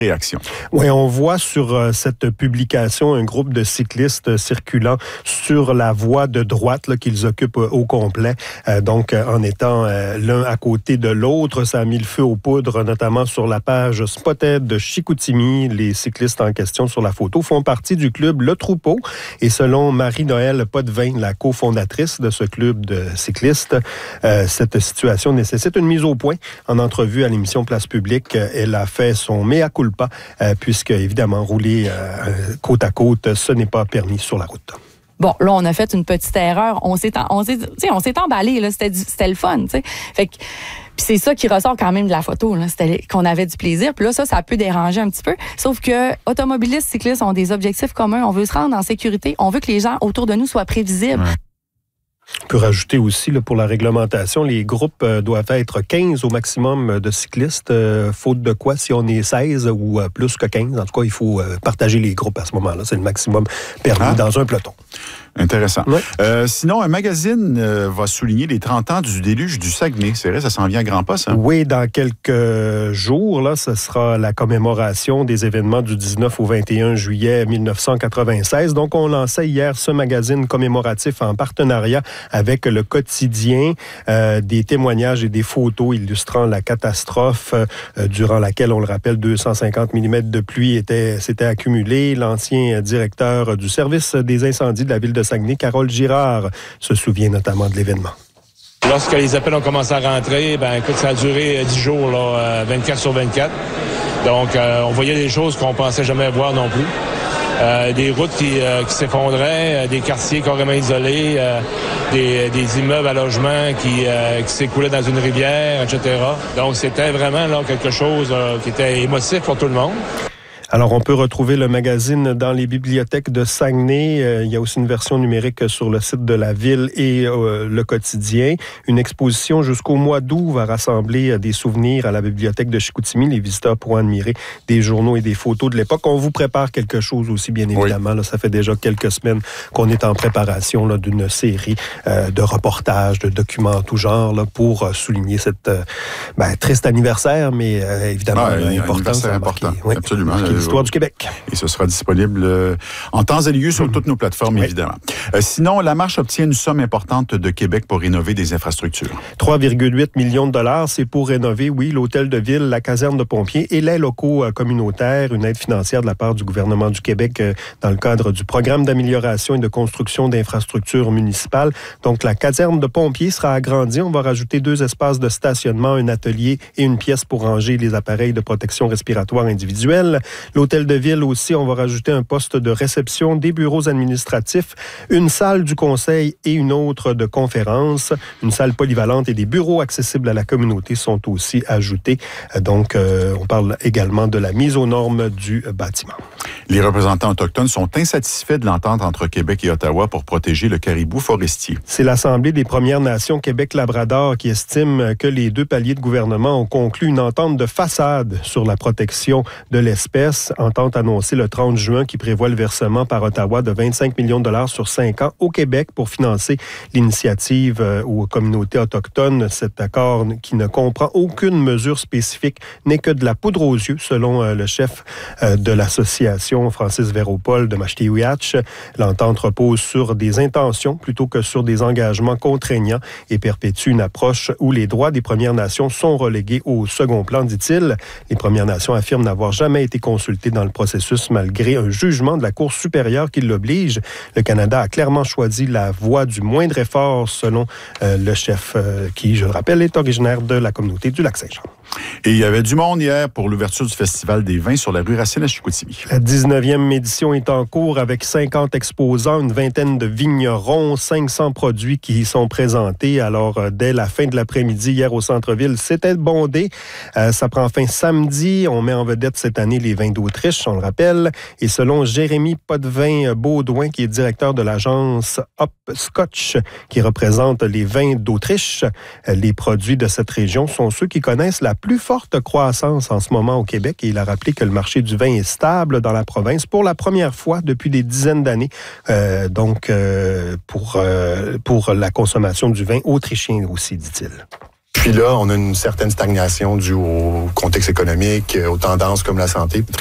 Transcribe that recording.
réaction. Oui, on voit sur cette publication un groupe de cyclistes circulant sur la voie de droite là, qu'ils occupent au complet. Donc, en étant l'un à côté de l'autre, ça a mis le feu aux poudres, notamment sur la page Spotted de Chicoutimi. Les cyclistes en question sur la photo font partie du club Le Troupeau. Et selon Marie-Noëlle Potvin, la cofondatrice de ce club de cyclistes, cette situation nécessite une mise au point. En entrevue à l'émission Place Publique, elle a fait son mea culpa, puisque, évidemment, rouler côte à côte, ce n'est pas permis sur la route. Bon, là, on a fait une petite erreur. On s'est emballé, là. C'était le fun, tu sais. Fait que, puis c'est ça qui ressort quand même de la photo, là. C'était qu'on avait du plaisir. Puis là, ça peut déranger un petit peu. Sauf que automobilistes, cyclistes ont des objectifs communs. On veut se rendre en sécurité. On veut que les gens autour de nous soient prévisibles. Ouais. On peut rajouter aussi, là, pour la réglementation, les groupes doivent être 15 au maximum de cyclistes, faute de quoi, si on est 16 ou plus que 15, en tout cas, il faut partager les groupes à ce moment-là. C'est le maximum permis dans un peloton. Intéressant. Ouais. Sinon, un magazine va souligner les 30 ans du déluge du Saguenay. C'est vrai, ça s'en vient à grands pas, ça? Oui, dans quelques jours, là, ce sera la commémoration des événements du 19 au 21 juillet 1996. Donc, on lançait hier ce magazine commémoratif en partenariat avec le quotidien, des témoignages et des photos illustrant la catastrophe durant laquelle, on le rappelle, 250 mm de pluie s'étaient accumulés. L'ancien directeur du service des incendies de la ville de Saguenay, Carole Girard, se souvient notamment de l'événement. Lorsque les appels ont commencé à rentrer, écoute, ça a duré 10 jours, là, 24 sur 24. Donc, on voyait des choses qu'on pensait jamais voir non plus. Des routes qui s'effondraient, des quartiers carrément isolés, des immeubles à logement qui s'écoulaient dans une rivière, etc. Donc, c'était vraiment là, quelque chose qui était émotif pour tout le monde. Alors, on peut retrouver le magazine dans les bibliothèques de Saguenay. Il y a aussi une version numérique sur le site de la ville et le quotidien. Une exposition jusqu'au mois d'août va rassembler des souvenirs à la bibliothèque de Chicoutimi. Les visiteurs pourront admirer des journaux et des photos de l'époque. On vous prépare quelque chose aussi, bien évidemment. Oui. Là, ça fait déjà quelques semaines qu'on est en préparation là, d'une série de reportages, de documents tout genre là, pour souligner cette triste anniversaire, mais évidemment important. Oui, absolument. L'histoire du Québec. Et ce sera disponible en temps et lieu sur toutes nos plateformes, évidemment. Sinon, la marche obtient une somme importante de Québec pour rénover des infrastructures. 3,8 millions de dollars, c'est pour rénover, oui, l'hôtel de ville, la caserne de pompiers et les locaux communautaires. Une aide financière de la part du gouvernement du Québec dans le cadre du programme d'amélioration et de construction d'infrastructures municipales. Donc, la caserne de pompiers sera agrandie. On va rajouter 2 espaces de stationnement, un atelier et une pièce pour ranger les appareils de protection respiratoire individuelle. L'hôtel de ville aussi, on va rajouter un poste de réception, des bureaux administratifs, une salle du conseil et une autre de conférence. Une salle polyvalente et des bureaux accessibles à la communauté sont aussi ajoutés. Donc, on parle également de la mise aux normes du bâtiment. Les représentants autochtones sont insatisfaits de l'entente entre Québec et Ottawa pour protéger le caribou forestier. C'est l'Assemblée des Premières Nations Québec-Labrador qui estime que les 2 paliers de gouvernement ont conclu une entente de façade sur la protection de l'espèce. Entente annoncée le 30 juin qui prévoit le versement par Ottawa de 25 millions de dollars sur 5 ans au Québec pour financer l'initiative aux communautés autochtones. Cet accord qui ne comprend aucune mesure spécifique n'est que de la poudre aux yeux, selon le chef de l'association Francis Véropol de Machtiouiatch. L'entente repose sur des intentions plutôt que sur des engagements contraignants et perpétue une approche où les droits des Premières Nations sont relégués au second plan, dit-il. Les Premières Nations affirment n'avoir jamais été consultées dans le processus malgré un jugement de la Cour supérieure qui l'oblige. Le Canada a clairement choisi la voie du moindre effort, selon le chef qui, je le rappelle, est originaire de la communauté du Lac-Saint-Jean. Et il y avait du monde hier pour l'ouverture du Festival des vins sur la rue Racine à Chicoutimi. La 19e édition est en cours avec 50 exposants, une vingtaine de vignerons, 500 produits qui y sont présentés. Alors, dès la fin de l'après-midi, hier au centre-ville, c'était bondé. Ça prend fin samedi. On met en vedette cette année les vins d'Autriche, on le rappelle. Et selon Jérémy Potvin-Baudouin, qui est directeur de l'agence Hop Scotch, qui représente les vins d'Autriche, les produits de cette région sont ceux qui connaissent la plus forte croissance en ce moment au Québec. Et il a rappelé que le marché du vin est stable dans la province pour la première fois depuis des dizaines d'années. Pour la consommation du vin autrichien aussi, dit-il. Puis là, on a une certaine stagnation due au contexte économique, aux tendances comme la santé.